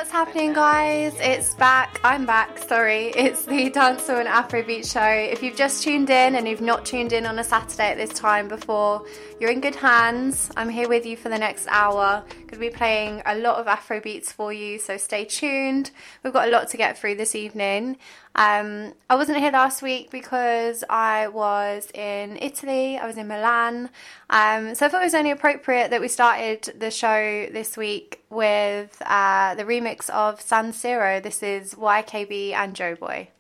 what's happening, guys? It's back. I'm back, sorry. It's the Dancehall and Afrobeat show. If you've just tuned in and you've not tuned in on a Saturday at this time before, you're in good hands. I'm here with you for the next hour. Going to be playing a lot of Afrobeats for you, so stay tuned. We've got a lot to get through this evening. I wasn't here last week because I was in Italy. I was in Milan. So I thought it was only appropriate that we started the show this week with the remix of San Siro. This is YKB and Joe Boy.